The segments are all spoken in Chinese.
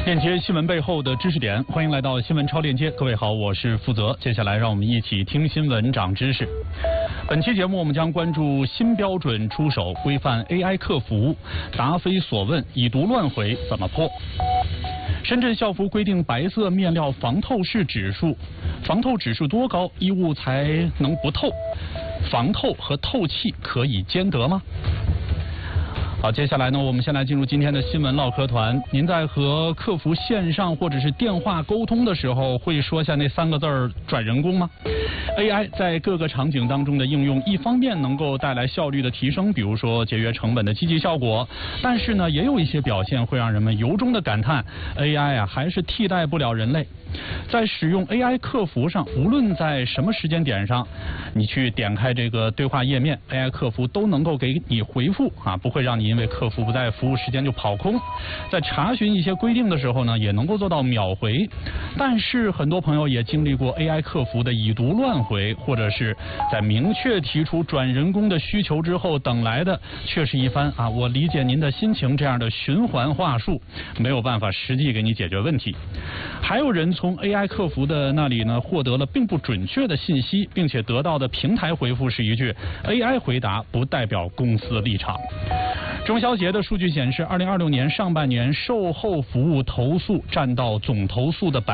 链接新闻背后的知识点，欢迎来到新闻超链接。各位好，我是负责。接下来让我们一起听新闻长知识。本期节目我们将关注新标准出手，规范 AI 客服，答非所问，已读乱回怎么破？深圳校服规定白色面料防透视指数，防透指数多高，衣物才能不透？防透和透气可以兼得吗？好，接下来呢，我们先来进入今天的新闻唠嗑团。您在和客服线上或者是电话沟通的时候，会说下那3个字儿“转人工”吗 ？AI 在各个场景当中的应用，一方面能够带来效率的提升，比如说节约成本的积极效果，但是呢，也有一些表现会让人们由衷的感叹 ，AI 啊还是替代不了人类。在使用 AI 客服上，无论在什么时间点上，你去点开这个对话页面 ，AI 客服都能够给你回复啊，不会让你因为客服不在服务时间就跑空。在查询一些规定的时候呢，也能够做到秒回。但是很多朋友也经历过 AI 客服的已读乱回，或者是在明确提出转人工的需求之后，等来的却是一番啊，我理解您的心情这样的循环话术，没有办法实际给你解决问题。还有人从 AI 客服的那里呢获得了并不准确的信息，并且得到的平台回复是一句 AI 回答不代表公司立场。中消协的数据显示，2026年上半年售后服务投诉占到总投诉的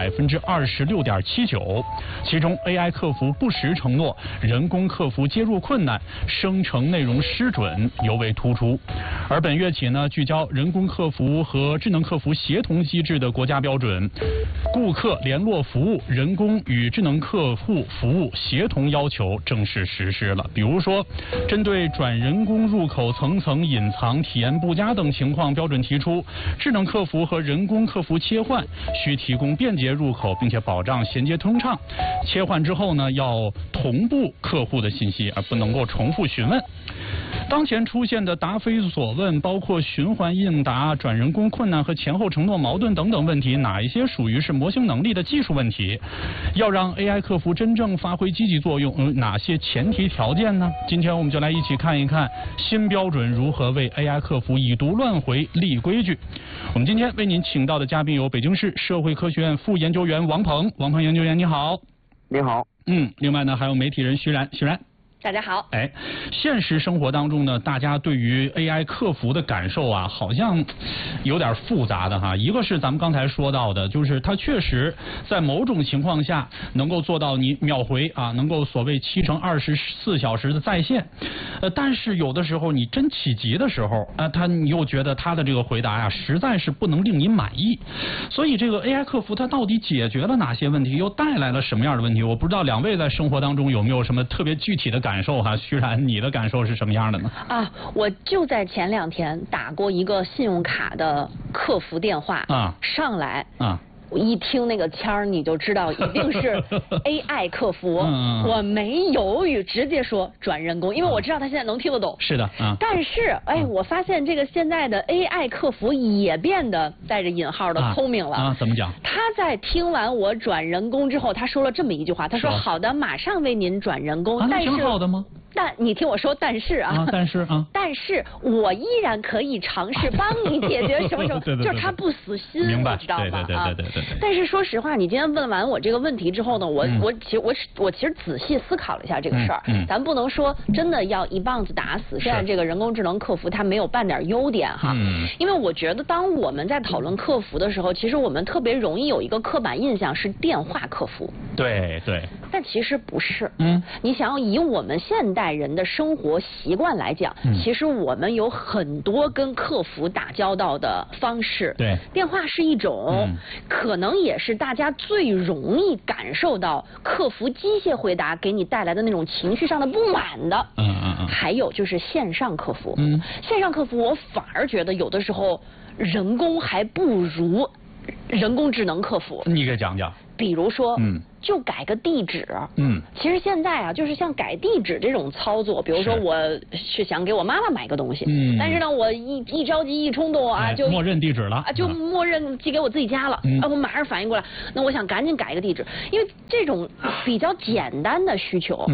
26.79%，其中 AI 客服不实承诺、人工客服接入困难、生成内容失准尤为突出。而本月起呢，聚焦人工客服和智能客服协同机制的国家标准，顾客联络服务人工与智能客户服务协同要求正式实施了。比如说，针对转人工入口层层隐藏、体验不佳等情况，标准提出，智能客服和人工客服切换需提供便捷入口，并且保障衔接通畅。切换之后呢，要同步客户的信息，而不能够重复询问。当前出现的答非所问，包括循环应答、转人工困难和前后承诺矛盾等等问题，哪一些属于是模型能力的技术问题？要让 AI 客服真正发挥积极作用，哪些前提条件呢？今天我们就来一起看一看新标准如何为 AI 客服已读乱回立规矩。我们今天为您请到的嘉宾有北京市社会科学院副研究员王鹏研究员，你好。 你好。 另外呢还有媒体人徐然。 大家好。 现实生活当中呢，大家对于 AI 客服的感受啊，好像有点复杂的哈。一个是咱们刚才说到的，就是它确实在某种情况下能够做到你秒回啊，能够所谓7乘24小时的在线。但是有的时候你真起急的时候啊，你又觉得他的这个回答呀，实在是不能令你满意。所以这个 AI 客服它到底解决了哪些问题，又带来了什么样的问题？我不知道两位在生活当中有没有什么特别具体的感受哈？徐然，你的感受是什么样的呢？ 我就在前2天打过一个信用卡的客服电话上来我一听那个腔儿，你就知道一定是 AI 客服。我没犹豫，直接说转人工，因为我知道他现在能听得懂。 是的。 但是我发现这个现在的 AI 客服也变得带着引号的聪明了。 怎么讲？ 他在听完我转人工之后，他说了这么一句话，他说：“好的，马上为您转人工。”但是挺好的吗？ 但你听我说，但是但是我依然可以尝试帮你解决什么什么，就是他不死心， 明白？ 知道吗？ 对。 但是说实话，你今天问完我这个问题之后呢，我其实仔细思考了一下这个事儿。咱不能说真的要一棒子打死现在这个人工智能客服，它没有半点优点哈。因为我觉得当我们在讨论客服的时候，其实我们特别容易有一个刻板印象是电话客服。 对。 但其实不是。你想要以我们现代人的生活习惯来讲，其实我们有很多跟客服打交道的方式。 对， 电话是一种，可能也是大家最容易感受到客服机械回答给你带来的那种情绪上的不满的。还有就是线上客服。线上客服我反而觉得有的时候人工还不如人工智能客服。 你给讲讲。 比如说，就改个地址。其实现在啊，就是像改地址这种操作，比如说我是想给我妈妈买个东西，但是呢，我一着急一冲动啊，就默认地址了就默认寄给我自己家了。我马上反应过来，那我想赶紧改一个地址，因为这种比较简单的需求，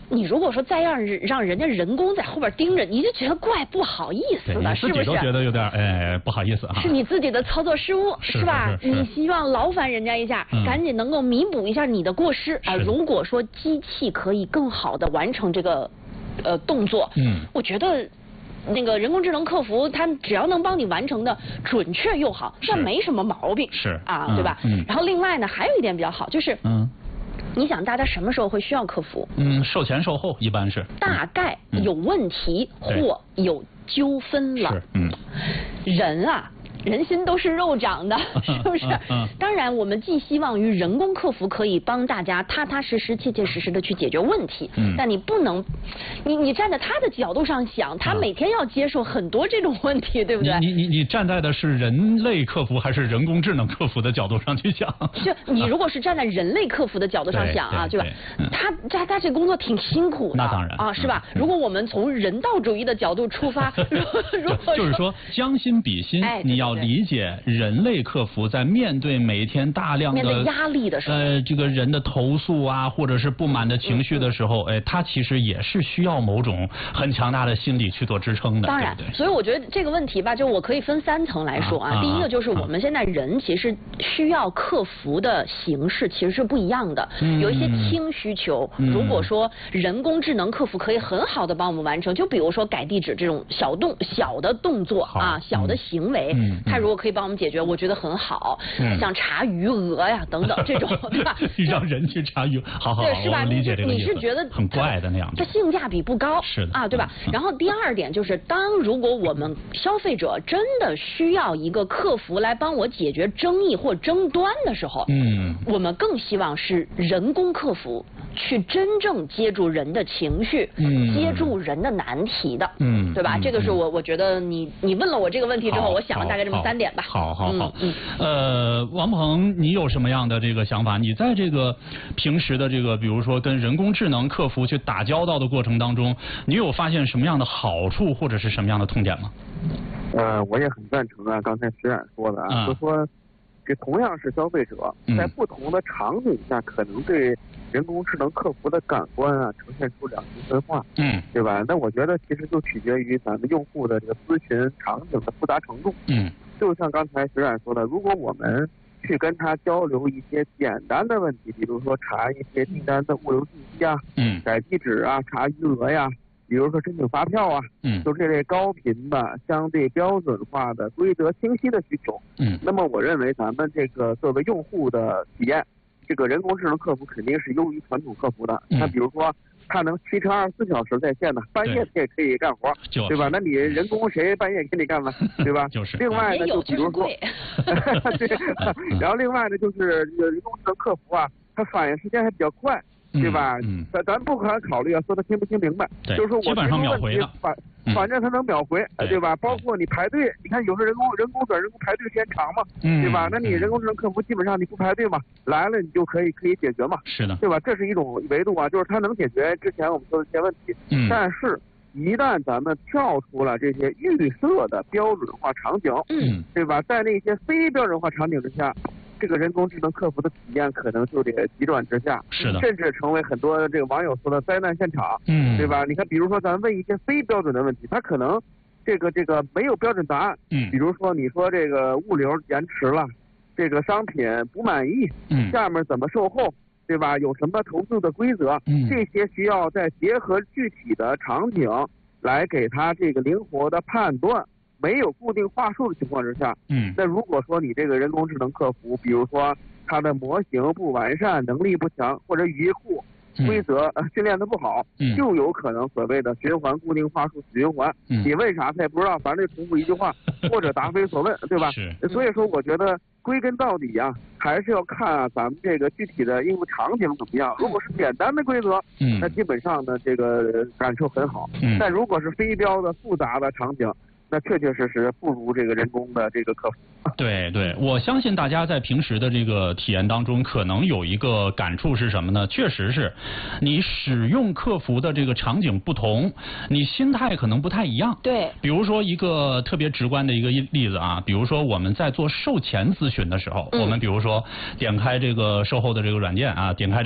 你如果说再让人家人工在后边盯着，你就觉得怪不好意思的，是不是？ 自己都觉得有点不好意思啊。 是你自己的操作失误，是吧？你希望劳烦人家一下，赶紧能够弥补一下你的过失啊。如果说机器可以更好的完成这个动作，我觉得。那个人工智能客服，它只要能帮你完成的准确又好，那没什么毛病， 是啊，对吧？然后另外呢，还有一点比较好，就是你想大家什么时候会需要客服？ 售前售后一般是大概有问题或有纠纷了，人啊。人心都是肉长的，是不是？当然，我们寄希望于人工客服可以帮大家踏踏实实、切切实实的去解决问题。但你不能，你站在他的角度上想，他每天要接受很多这种问题，对不对？ 你站在的是人类客服还是人工智能客服的角度上去想？ 就你如果是站在人类客服的角度上想啊，对吧？他这工作挺辛苦的， 那当然啊，是吧？如果我们从人道主义的角度出发，如果就是说将心比心，你要理解人类客服在面对每天大量的压力的时候， 这个人的投诉啊，或者是不满的情绪的时候，他其实也是需要某种很强大的心理去做支撑的。 当然，所以我觉得这个问题吧，就我可以分3层来说啊。第一个就是我们现在人其实需要客服的形式其实是不一样的，有一些轻需求，如果说人工智能客服可以很好的帮我们完成，就比如说改地址这种小的动作啊，小的行为，它如果可以帮我们解决，我觉得很好。像查余额呀等等这种，对吧？ 让人去查余，好， 对，是吧？ 理解这个意思。 你是觉得很怪的那样子， 它性价比不高， 是的啊，对吧？然后第二点就是，如果我们消费者真的需要一个客服来帮我解决争议或争端的时候，我们更希望是人工客服去真正接住人的情绪，接住人的难题的，对吧？这个是我觉得你问了我这个问题之后，我想了大概这么3点吧。 好，王鹏，你有什么样的这个想法？你在这个平时的这个，比如说跟人工智能客服去打交道的过程当中，你有发现什么样的好处或者是什么样的痛点吗？ 我也很赞成啊，刚才石冉说的啊，就说这同样是消费者，在不同的场景下，可能对人工智能客服的感官啊呈现出两极分化，对吧？那我觉得其实就取决于咱们用户的这个咨询场景的复杂程度，就像刚才石冉说的，如果我们去跟他交流一些简单的问题，比如说查一些订单的物流信息啊，改地址啊，查余额呀，比如说申请发票啊，就这类高频的、相对标准化的、规则清晰的需求，那么我认为咱们这个作为用户的体验，这个人工智能客服肯定是优于传统客服的。那比如说，它能7乘24小时在线的，半夜它也可以干活，对吧？那你人工谁半夜给你干了，对吧？另外呢，就比如说，对，然后另外呢，就是这个人工智能客服啊，它反应时间还比较快。对吧？咱不可考虑啊，说他听不听明白，就是说我基本上秒回了， 反正他能秒回，对吧？包括你排队，你看有时候人工排队时间长嘛，对吧？那你人工智能客服基本上你不排队嘛，来了你就可以解决嘛， 是的， 对吧？这是一种维度啊，就是它能解决之前我们说的一些问题，但是一旦咱们跳出了这些预设的标准化场景，对吧？在那些非标准化场景之下，这个人工智能客服的体验可能就得急转直下， 是的， 甚至成为很多这个网友说的灾难现场，对吧？你看，比如说咱问一些非标准的问题，他可能这个没有标准答案，比如说你说这个物流延迟了，这个商品不满意，下面怎么售后，对吧？有什么投诉的规则，这些需要再结合具体的场景来给他这个灵活的判断。没有固定话术的情况之下，那如果说你这个人工智能客服，比如说它的模型不完善、能力不强，或者语义库规则训练的不好，就有可能所谓的循环固定话术死循环。你问啥他也不知道，反正就重复一句话，或者答非所问，对吧？所以说，我觉得归根到底啊，还是要看咱们这个具体的应用场景怎么样。如果是简单的规则，那基本上呢这个感受很好。但如果是非标的复杂的场景，那确确实实不如这个人工的这个客服。 对，我相信大家在平时的这个体验当中，可能有一个感触是什么呢？确实是，你使用客服的这个场景不同，你心态可能不太一样。 对。 比如说一个特别直观的一个例子啊，比如说我们在做售前咨询的时候，我们比如说点开这个售后的这个软件啊，点开